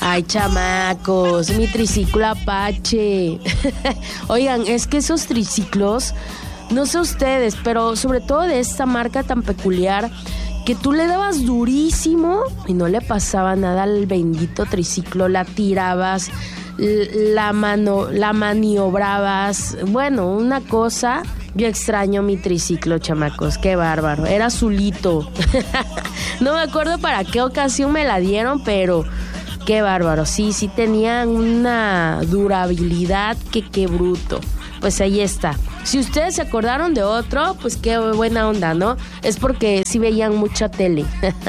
Ay, chamacos, mi triciclo Apache. Oigan, es que esos triciclos, no sé ustedes, pero sobre todo de esta marca tan peculiar, que tú le dabas durísimo y no le pasaba nada al bendito triciclo, la tirabas, la maniobrabas, bueno, una cosa. Yo extraño mi triciclo, chamacos, qué bárbaro, era azulito. No me acuerdo para qué ocasión me la dieron, pero qué bárbaro, sí tenían una durabilidad que bruto. Pues ahí está. Si ustedes se acordaron de otro, pues qué buena onda, ¿no? Es porque sí veían mucha tele.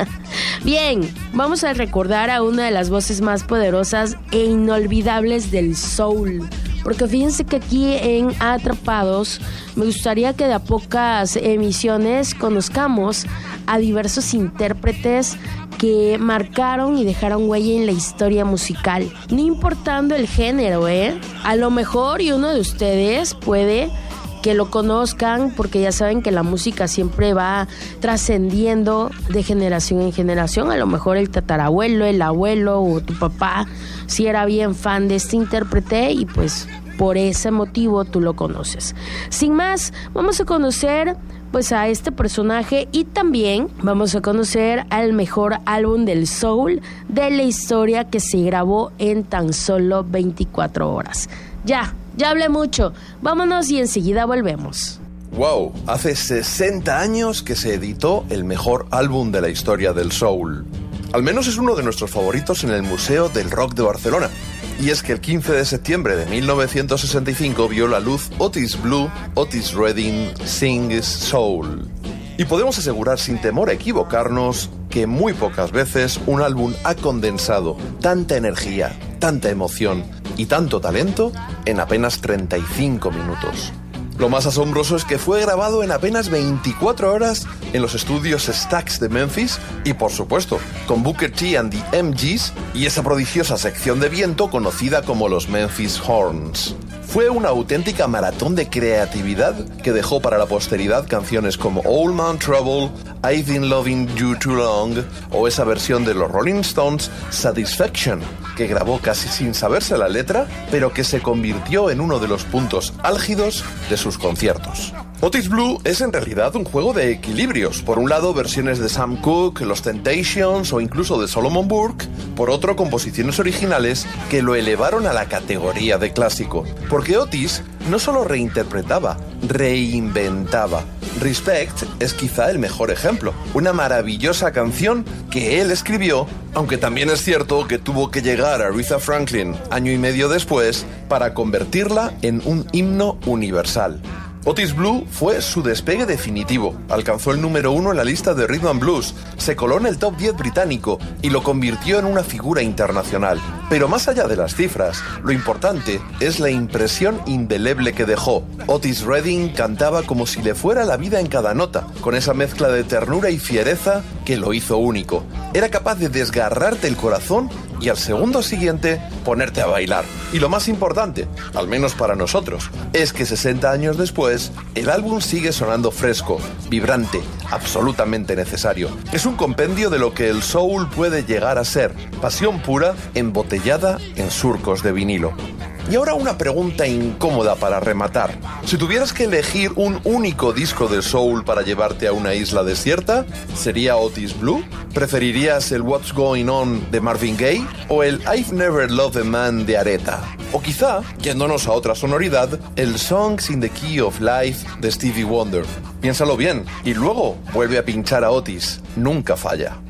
Bien, vamos a recordar a una de las voces más poderosas e inolvidables del soul. Porque fíjense que aquí en Atrapados me gustaría que de a pocas emisiones conozcamos a diversos intérpretes que marcaron y dejaron huella en la historia musical, no importando el género, A lo mejor y uno de ustedes puede que lo conozcan, porque ya saben que la música siempre va trascendiendo de generación en generación. A lo mejor el tatarabuelo, el abuelo o tu papá sí era bien fan de este intérprete y pues por ese motivo tú lo conoces. Sin más, vamos a conocer pues a este personaje y también vamos a conocer al mejor álbum del soul de la historia que se grabó en tan solo 24 horas. Ya hablé mucho, vámonos y enseguida volvemos. Wow, hace 60 años que se editó el mejor álbum de la historia del soul. Al menos es uno de nuestros favoritos en el Museo del Rock de Barcelona. Y es que el 15 de septiembre de 1965 vio la luz Otis Blue, Otis Redding Sings Soul. Y podemos asegurar sin temor a equivocarnos que muy pocas veces un álbum ha condensado tanta energía, tanta emoción y tanto talento en apenas 35 minutos. Lo más asombroso es que fue grabado en apenas 24 horas en los estudios Stax de Memphis y, por supuesto, con Booker T and the MGs y esa prodigiosa sección de viento conocida como los Memphis Horns. Fue una auténtica maratón de creatividad que dejó para la posteridad canciones como Old Man Trouble, I've Been Loving You Too Long o esa versión de los Rolling Stones, Satisfaction, que grabó casi sin saberse la letra, pero que se convirtió en uno de los puntos álgidos de sus conciertos. Otis Blue es en realidad un juego de equilibrios. Por un lado, versiones de Sam Cooke, Los Temptations o incluso de Solomon Burke. Por otro, composiciones originales que lo elevaron a la categoría de clásico. Porque Otis no solo reinterpretaba, reinventaba. Respect es quizá el mejor ejemplo. Una maravillosa canción que él escribió, aunque también es cierto que tuvo que llegar a Aretha Franklin año y medio después para convertirla en un himno universal. Otis Blue fue su despegue definitivo. Alcanzó el número 1 en la lista de Rhythm and Blues, se coló en el top 10 británico y lo convirtió en una figura internacional. Pero más allá de las cifras, lo importante es la impresión indeleble que dejó. Otis Redding cantaba como si le fuera la vida en cada nota, con esa mezcla de ternura y fiereza que lo hizo único. Era capaz de desgarrarte el corazón y al segundo siguiente ponerte a bailar. Y lo más importante, al menos para nosotros, es que 60 años después, el álbum sigue sonando fresco, vibrante, absolutamente necesario. Es un compendio de lo que el soul puede llegar a ser, pasión pura embotellada en surcos de vinilo. Y ahora una pregunta incómoda para rematar. Si tuvieras que elegir un único disco de soul para llevarte a una isla desierta, ¿sería Otis Blue? ¿Preferirías el What's Going On de Marvin Gaye o el I've Never Loved a Man de Aretha? O quizá, yéndonos a otra sonoridad, el Songs in the Key of Life de Stevie Wonder. Piénsalo bien y luego vuelve a pinchar a Otis. Nunca falla.